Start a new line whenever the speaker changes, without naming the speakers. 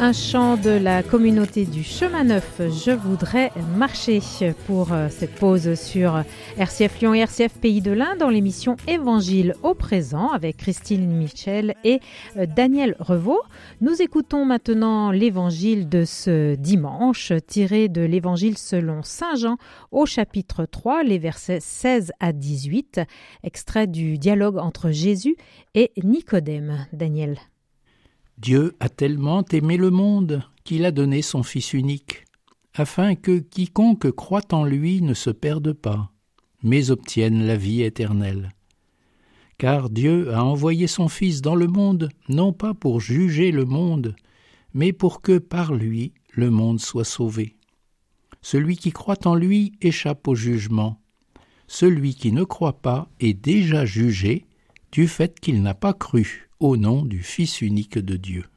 Un chant de la communauté du Chemin Neuf, je voudrais marcher, pour cette pause sur RCF Lyon et RCF Pays de l'Ain dans l'émission Évangile au présent avec Christine Michel et Daniel Revaux. Nous écoutons maintenant l'évangile de ce dimanche tiré de l'évangile selon Saint Jean au chapitre 3, les versets 16 à 18, extrait du dialogue entre Jésus et Nicodème. Daniel.
Dieu a tellement aimé le monde qu'il a donné son Fils unique, afin que quiconque croit en lui ne se perde pas, mais obtienne la vie éternelle. Car Dieu a envoyé son Fils dans le monde, non pas pour juger le monde, mais pour que par lui le monde soit sauvé. Celui qui croit en lui échappe au jugement. Celui qui ne croit pas est déjà jugé du fait qu'il n'a pas cru au nom du Fils unique de Dieu.